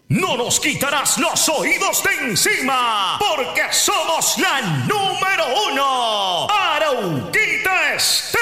No nos quitarás los oídos de encima, porque somos la número 1. Arauquita Estéreo.